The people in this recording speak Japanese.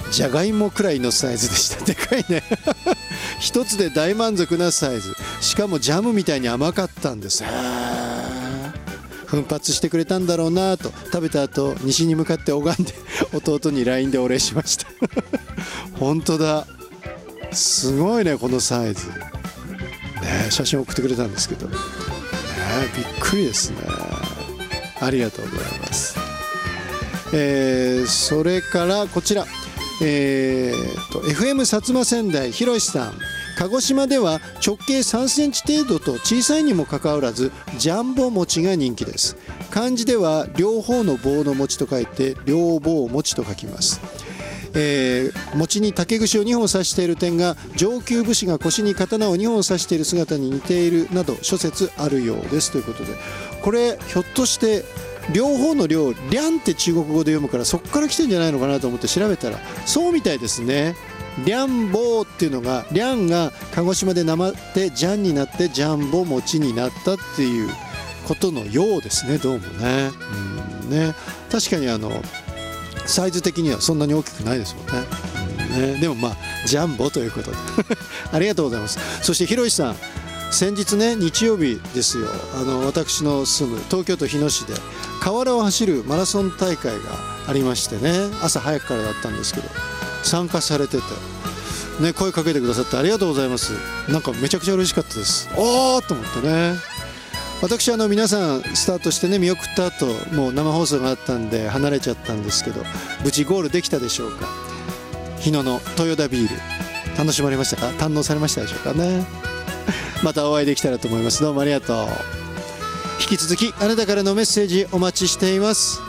じゃがいもくらいのサイズでした。でかいね一つで大満足なサイズ、しかもジャムみたいに甘かったんです。奮発してくれたんだろうなと、食べた後西に向かって拝んで弟に LINE でお礼しました本当だ、すごいねこのサイズね。写真送ってくれたんですけど、びっくりですね。ありがとうございます。それからこちら、FM 薩摩仙台ひろしさん、鹿児島では直径3センチ程度と小さいにもかかわらずジャンボ餅が人気です。漢字では両方の棒の餅と書いて両棒餅と書きます。餅に竹串を2本刺している点が上級武士が腰に刀を2本刺している姿に似ているなど諸説あるようですということで、これひょっとして両方の両、リャンって中国語で読むからそこから来てんじゃないのかなと思って調べたらそうみたいですね。リャンボーっていうのが、リャンが鹿児島でなまってジャンになってジャンボ餅になったっていうことのようですね、どうもね。ね、確かにサイズ的にはそんなに大きくないですもんね。でもまあジャンボということでありがとうございます。そしてひろしさん、先日ね日曜日ですよ、私の住む東京都日野市で河原を走るマラソン大会がありましてね、朝早くからだったんですけど参加されてて、ね、声かけてくださってありがとうございます。なんかめちゃくちゃ嬉しかったです。おーと思ってね。私皆さんスタートしてね見送った後、もう生放送があったんで離れちゃったんですけど、無事ゴールできたでしょうか。日野の豊田ビール楽しまれましたか、堪能されましたでしょうかね。またお会いできたらと思います。どうもありがとう。引き続きあなたからのメッセージお待ちしています。